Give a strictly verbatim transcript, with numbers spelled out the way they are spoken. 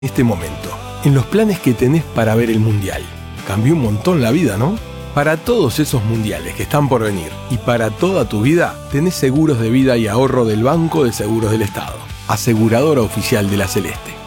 este momento, en los planes que tenés para ver el Mundial. Cambió un montón la vida, ¿no? Para todos esos mundiales que están por venir y para toda tu vida, tenés seguros de vida y ahorro del Banco de Seguros del Estado, aseguradora oficial de la Celeste.